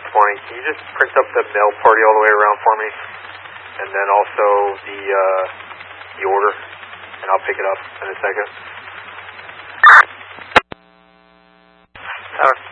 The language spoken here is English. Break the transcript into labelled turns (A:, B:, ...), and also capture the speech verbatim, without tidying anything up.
A: for me. Can you just print up the mail party all the way around for me? And then also the, uh, the order, and I'll pick it up in a second.
B: Tower.